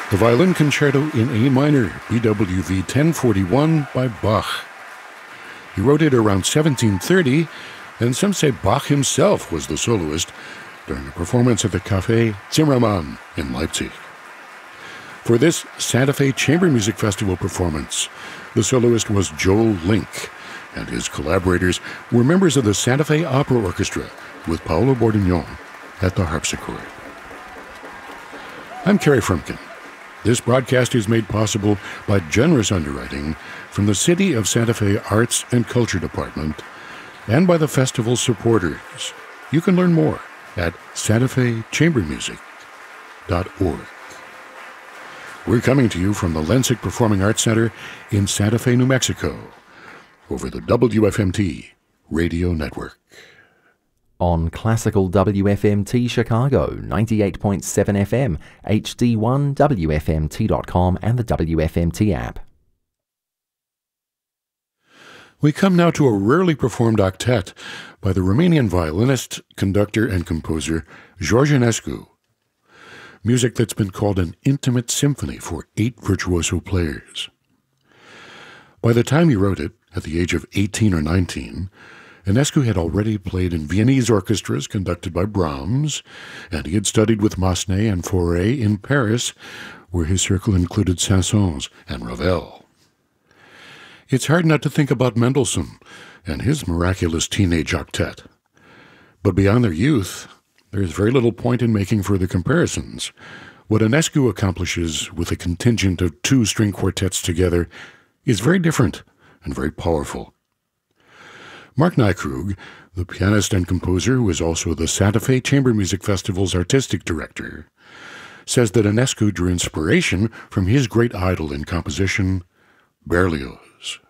The Violin Concerto in A minor, BWV 1041 by Bach. He wrote it around 1730, and some say Bach himself was the soloist during a performance at the Café Zimmermann in Leipzig. For this Santa Fe Chamber Music Festival performance, the soloist was Joel Link, and his collaborators were members of the Santa Fe Opera Orchestra with Paolo Bordignon at the harpsichord. I'm Kerry Frumkin. This broadcast is made possible by generous underwriting from the City of Santa Fe Arts and Culture Department and by the festival's supporters. You can learn more at santafechambermusic.org. We're coming to you from the Lensic Performing Arts Center in Santa Fe, New Mexico, over the WFMT radio network. On Classical WFMT Chicago, 98.7 FM, HD1, WFMT.com, and the WFMT app. We come now to a rarely performed octet by the Romanian violinist, conductor, and composer George Enescu. Music that's been called an intimate symphony for 8 virtuoso players. By the time he wrote it, at the age of 18 or 19, Enescu had already played in Viennese orchestras conducted by Brahms, and he had studied with Massenet and Fauré in Paris, where his circle included Saint-Saëns and Ravel. It's hard not to think about Mendelssohn and his miraculous teenage octet. But beyond their youth, there's very little point in making further comparisons. What Enescu accomplishes with a contingent of 2 string quartets together is very different and very powerful. Mark Nykrug, the pianist and composer who is also the Santa Fe Chamber Music Festival's artistic director, says that Enescu drew inspiration from his great idol in composition, Berlioz.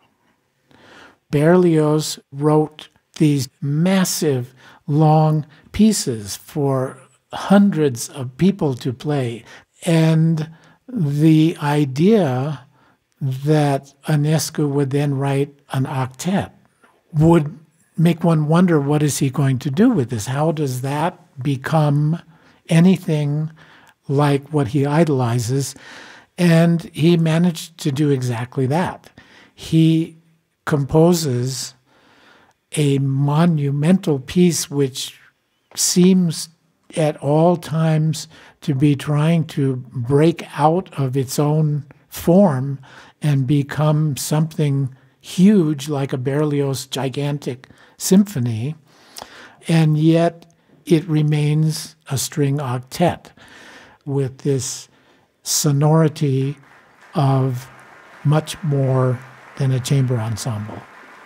Berlioz wrote these massive, long pieces for hundreds of people to play, and the idea that Enescu would then write an octet would make one wonder, what is he going to do with this? How does that become anything like what he idolizes? And he managed to do exactly that. He composes a monumental piece which seems at all times to be trying to break out of its own form and become something huge like a Berlioz gigantic symphony, and yet it remains a string octet with this sonority of much more than a chamber ensemble.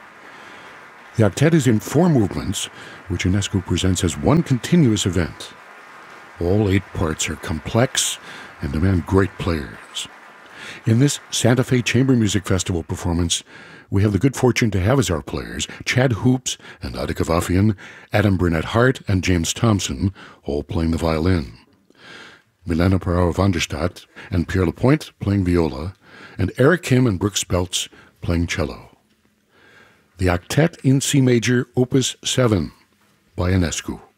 The octet is in 4 movements, which Enescu presents as one continuous event. All 8 parts are complex and demand great players. In this Santa Fe Chamber Music Festival performance, we have the good fortune to have as our players Chad Hoops and Adi Kavafian, Adam Burnett-Hart and James Thompson, all playing the violin. Milena Parao-van der Stadt and Pierre Lapointe playing viola, and Eric Kim and Brooks Speltz playing cello. The Octet in C Major, Opus 7 by Enescu.